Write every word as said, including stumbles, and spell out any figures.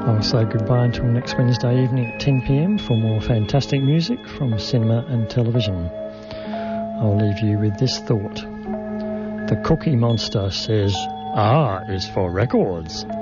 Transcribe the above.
I'll say goodbye until next Wednesday evening at ten p m for more fantastic music from cinema and television. I'll leave you with this thought. The Cookie Monster says R is for records.